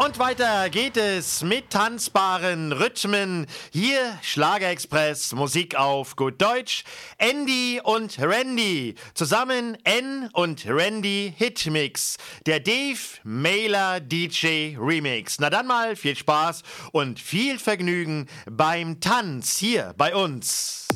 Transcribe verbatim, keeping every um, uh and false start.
Und weiter geht es mit tanzbaren Rhythmen. Hier Schlagerexpress, Musik auf gut Deutsch. Andy und Randy, zusammen N und Randy Hitmix. Der Dave Mailer D J Remix. Na dann mal viel Spaß und viel Vergnügen beim Tanz hier bei uns.